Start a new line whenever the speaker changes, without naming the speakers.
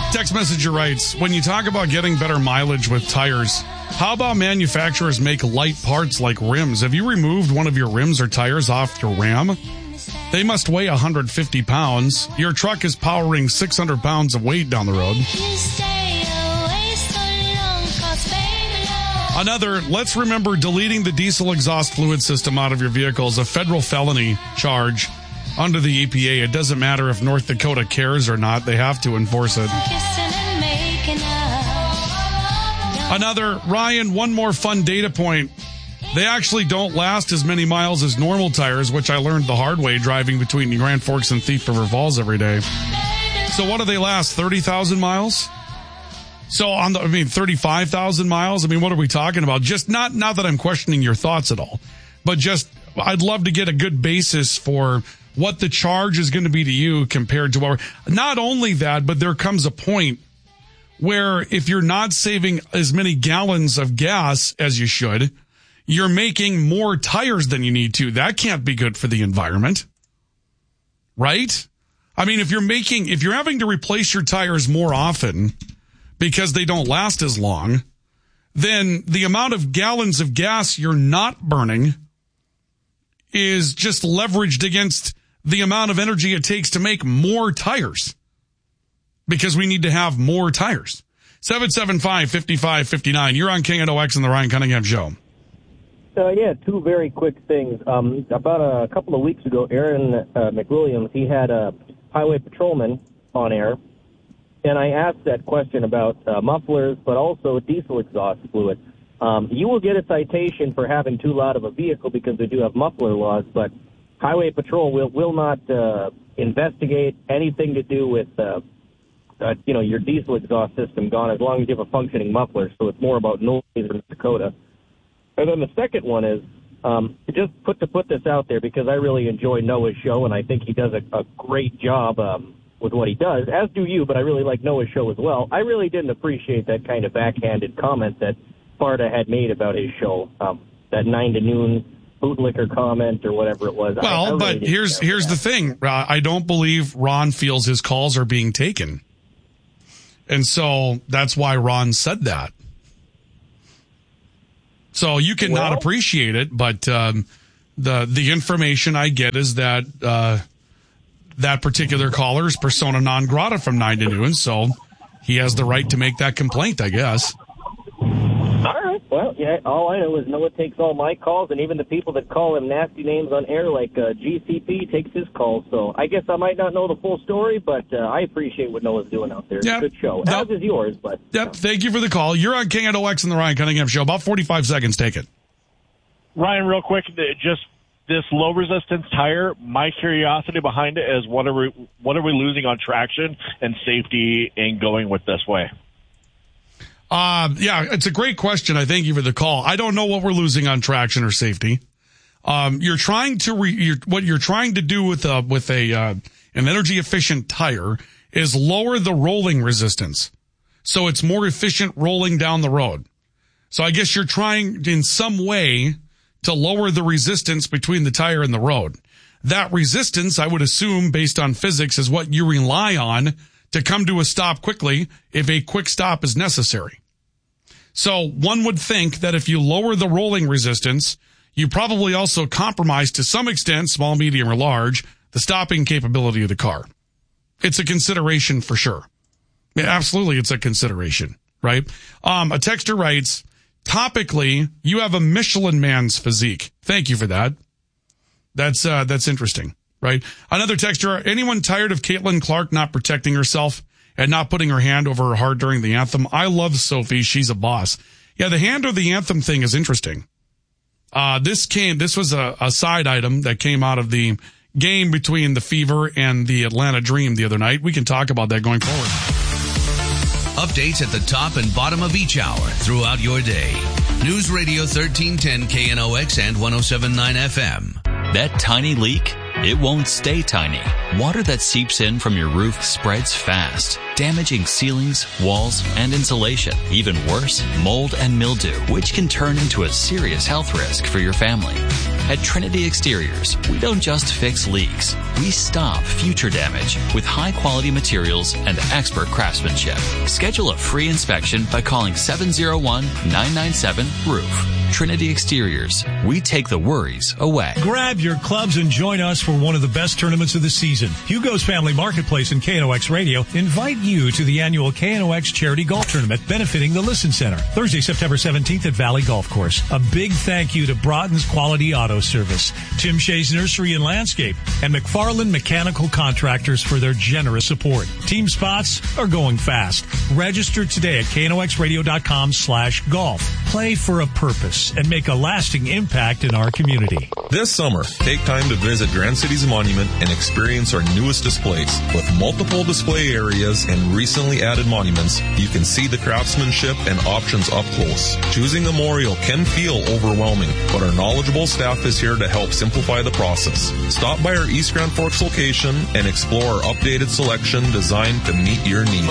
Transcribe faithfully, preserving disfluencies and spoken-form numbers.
Text messenger writes, when you talk about getting better mileage with tires, how about manufacturers make light parts like rims? Have you removed one of your rims or tires off your Ram? They must weigh one hundred fifty pounds. Your truck is powering six hundred pounds of weight down the road. Another, let's remember deleting the diesel exhaust fluid system out of your vehicle is a federal felony charge under the E P A. It doesn't matter if North Dakota cares or not. They have to enforce it. Another, Ryan, one more fun data point. They actually don't last as many miles as normal tires, which I learned the hard way driving between Grand Forks and Thief River Falls every day. So what do they last? thirty thousand miles? So on the, I mean, thirty-five thousand miles? I mean, what are we talking about? Just not, not that I'm questioning your thoughts at all, but just, I'd love to get a good basis for what the charge is going to be to you compared to what we're, not only that, but there comes a point where if you're not saving as many gallons of gas as you should, you're making more tires than you need to. That can't be good for the environment. Right? I mean, if you're making, if you're having to replace your tires more often because they don't last as long, then the amount of gallons of gas you're not burning is just leveraged against the amount of energy it takes to make more tires because we need to have more tires. seven seven five, five five five nine. You're on K N O X and the Ryan Cunningham Show.
Uh, yeah, two very quick things. Um, about a couple of weeks ago, Aaron uh, McWilliams, he had a highway patrolman on air, and I asked that question about uh, mufflers, but also diesel exhaust fluid. Um, you will get a citation for having too loud of a vehicle because they do have muffler laws, but Highway Patrol will, will not uh, investigate anything to do with, uh, uh, you know, your diesel exhaust system gone as long as you have a functioning muffler, so it's more about noise in Dakota. And then the second one is, um, just put to put this out there because I really enjoy Noah's show, and I think he does a, a great job um, with what he does, as do you, but I really like Noah's show as well. I really didn't appreciate that kind of backhanded comment that Sparta had made about his show, um, that nine to noon bootlicker comment or whatever it was.
Well,
I, I really
but here's here's
that.
the thing. Uh, I don't believe Ron feels his calls are being taken. And so that's why Ron said that. So you can well, not appreciate it, but um, the the information I get is that uh, that particular caller is persona non grata from nine to noon, so he has the right to make that complaint, I guess.
All right. Well, yeah, all I know is Noah takes all my calls, and even the people that call him nasty names on air, like uh, G C P, takes his calls. So I guess I might not know the full story, but uh, I appreciate what Noah's doing out there. It's
yep.
a good show.
Nope.
As is yours. But
Yep.
You know.
Thank you for the call. You're on K N O X and the Ryan Cunningham Show. About forty-five seconds. Take it.
Ryan, real quick, just this low resistance tire, my curiosity behind it is what are we, what are we losing on traction and safety in going with this way?
Uh, yeah, it's a great question. I thank you for the call. I don't know what we're losing on traction or safety. Um, you're trying to re, you're, what you're trying to do with a, with a, uh, an energy efficient tire is lower the rolling resistance. So it's more efficient rolling down the road. So I guess you're trying in some way to lower the resistance between the tire and the road. That resistance, I would assume, based on physics, is what you rely on to come to a stop quickly if a quick stop is necessary. So one would think that if you lower the rolling resistance, you probably also compromise to some extent, small, medium, or large, the stopping capability of the car. It's a consideration for sure. Yeah, absolutely, it's a consideration, right? Um, a texter writes, topically, you have a Michelin man's physique. Thank you for that. That's uh, that's interesting, right? Another texter, anyone tired of Caitlin Clark not protecting herself and not putting her hand over her heart during the anthem? I love Sophie. She's a boss. Yeah, the hand or the anthem thing is interesting. Uh, this came, this was a, a side item that came out of the game between the Fever and the Atlanta Dream the other night. We can talk about that going forward.
Updates at the top and bottom of each hour throughout your day. News Radio thirteen ten K N O X and one oh seven point nine F M.
That tiny leak it won't stay tiny. Water that seeps in from your roof spreads fast, damaging ceilings, walls, and insulation. Even worse, mold and mildew, which can turn into a serious health risk for your family. At Trinity Exteriors, we don't just fix leaks. We stop future damage with high-quality materials and expert craftsmanship. Schedule a free inspection by calling seven oh one, nine nine seven, roof. Trinity Exteriors. We take the worries away.
Grab your clubs and join us for one of the best tournaments of the season. Hugo's Family Marketplace and K N O X Radio invite you to the annual K N O X Charity Golf Tournament benefiting the Listen Center. Thursday, September seventeenth at Valley Golf Course. A big thank you to Broughton's Quality Auto Service, Tim Shea's Nursery and Landscape, and McFarland Mechanical Contractors for their generous support. Team spots are going fast. Register today at K N O X radio dot com slash golf. Play for a purpose and make a lasting impact in our community.
This summer, take time to visit Grand Cities Monument and experience our newest displays. With multiple display areas and recently added monuments, you can see the craftsmanship and options up close. Choosing a memorial can feel overwhelming, but our knowledgeable staff is here to help simplify the process. Stop by our East Grand Forks location and explore our updated selection designed to meet your needs.